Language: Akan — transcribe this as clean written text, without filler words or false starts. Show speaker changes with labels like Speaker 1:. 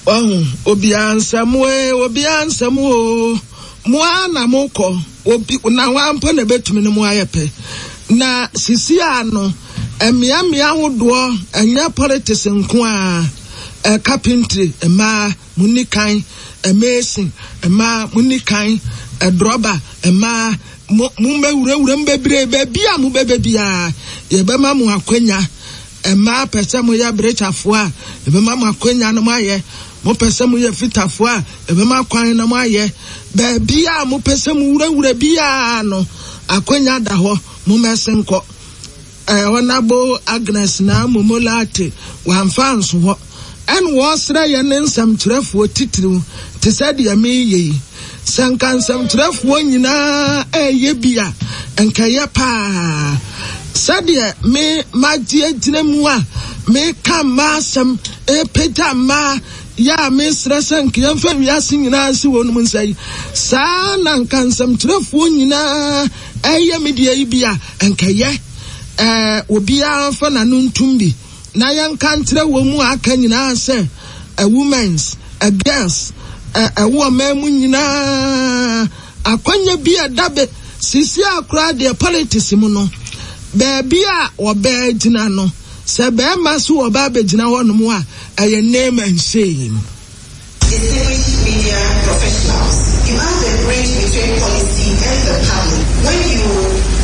Speaker 1: obiansamu Moana moko obi na wampo na betumi ne mo ayepe na sisi ano emia hodo anya politics nko a carpentry ema munikan amazing ema munikan droba ema mumewura mbebre bia mu bebia ye bema mu akwanya ema pese mo ya brechafo a ye bema mu akwanya no maye mo pese mo ya fitafo a ye bema kwan no maye bia mo pese mo wura bia no akwanya da ho mo mesenko Honorable Agnes na Momolate wamfans ho en wo sra ye nsam trefo titiri te said ya me ye sankan sam trefo nyina ye bia enka ye pa said me magie dinemu a me kan masam peta ma ya me sra sank ye fa wiase nyina si wonum nsai sa nan kan sam trefo nyina ye me dia bia enka ye obia fa na ntumbi na yan kantre wo mu aka nyina se a women's a girls a woman mu nyina akwanya bia dabe sisi akra de politics mu no be bia oba gina no se be maso oba be gina ho no mu a aye name and shame.
Speaker 2: Distinguished media professionals, you have a bridge between policy and the public when you